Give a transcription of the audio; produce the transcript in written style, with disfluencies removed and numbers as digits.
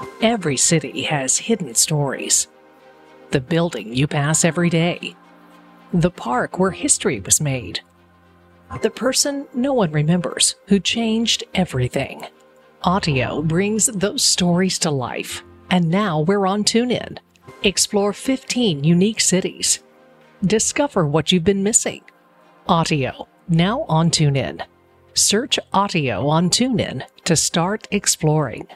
Every city has hidden stories. The building you pass every day. The park where history was made. The person no one remembers who changed everything. Audio brings those stories to life. And now we're on TuneIn. Explore 15 unique cities. Discover what you've been missing. Audio, now on TuneIn. Search Audio on TuneIn to start exploring.